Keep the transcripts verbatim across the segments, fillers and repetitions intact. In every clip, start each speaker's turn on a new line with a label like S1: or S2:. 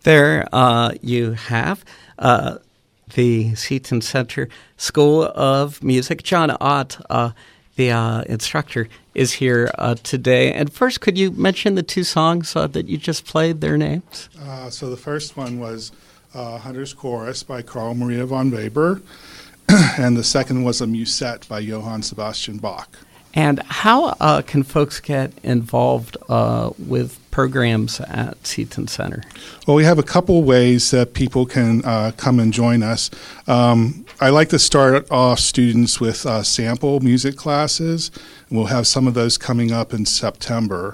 S1: There uh, you have uh, the Seton Center School of Music. John Ott, uh, the uh, instructor, is here uh, today. And first, could you mention the two songs uh, that you just played, their names?
S2: Uh, so the first one was uh, Hunter's Chorus by Carl Maria von Weber, and the second was a Musette by Johann Sebastian Bach.
S1: And how uh, can folks get involved uh, with programs at Seton Center?
S2: Well, we have a couple ways that people can uh, come and join us. Um, I like to start off students with uh, sample music classes, and we'll have some of those coming up in September.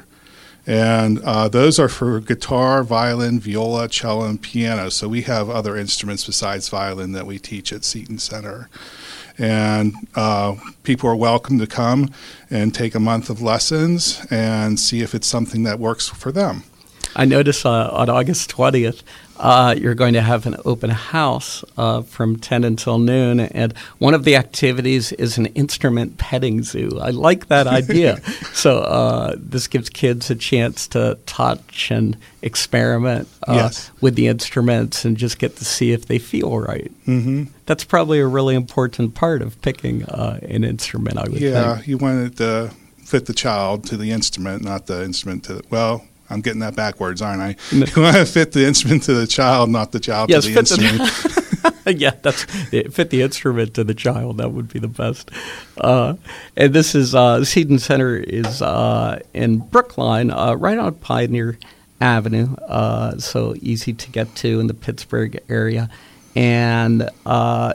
S2: And uh, those are for guitar, violin, viola, cello, and piano. So we have other instruments besides violin that we teach at Seton Center. And uh, people are welcome to come and take a month of lessons and see if it's something that works for them.
S1: I notice uh, on August twentieth, uh, you're going to have an open house uh, from ten until noon, and one of the activities is an instrument petting zoo. I like that idea. so uh, this gives kids a chance to touch and experiment uh,
S2: yes.
S1: with the instruments and just get to see if they feel right.
S2: Mm-hmm.
S1: That's probably a really important part of picking uh, an instrument, I would
S2: yeah,
S1: think.
S2: Yeah, you want it to fit the child to the instrument, not the instrument to the, well, I'm getting that backwards, aren't I? No. You want to fit the instrument to the child, not the child
S1: yes,
S2: to the
S1: fit
S2: instrument.
S1: The, yeah, that's fit the instrument to the child. That would be the best. Uh, and this is uh, Seton Center is uh, in Brookline, uh, right on Pioneer Avenue, uh, so easy to get to in the Pittsburgh area, and uh,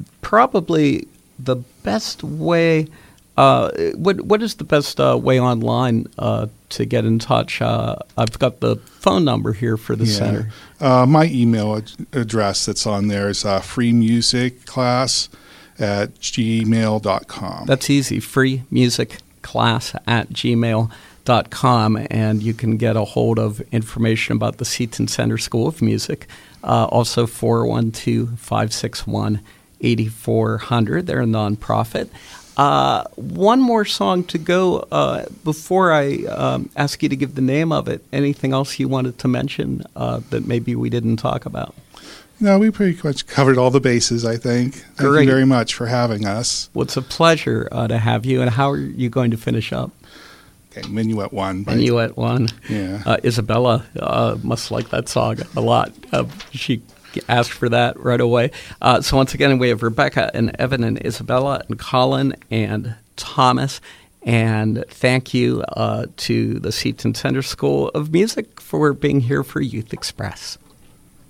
S1: probably the best way. Uh, what what is the best uh, way online uh, to get in touch? Uh, I've got the phone number here for the
S2: yeah.
S1: center.
S2: Uh, my email ad- address that's on there is uh, freemusicclass at gmail dot com.
S1: That's easy, freemusicclass at gmail dot com, and you can get a hold of information about the Seton Center School of Music. Uh, also, four one two, five six one, eight four zero zero. They're a nonprofit. Uh, one more song to go uh, before I um, ask you to give the name of it. Anything else you wanted to mention uh, that maybe we didn't talk about?
S2: No, we pretty much covered all the bases, I think. Thank
S1: Great.
S2: you very much for having us.
S1: Well, it's a pleasure uh, to have you. And how are you going to finish up?
S2: Okay, Minuet One. Right?
S1: Minuet One.
S2: Yeah.
S1: Uh, Isabella uh, must like that song a lot. Uh, she asked for that right away. Uh, so once again, we have Rebecca and Evan and Isabella and Colin and Thomas. And thank you uh, to the Seton Center School of Music for being here for Youth Express.